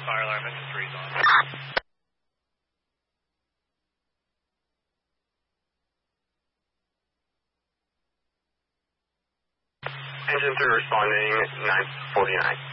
Fire alarm, engine 3's on. Engine 3 responding, 949.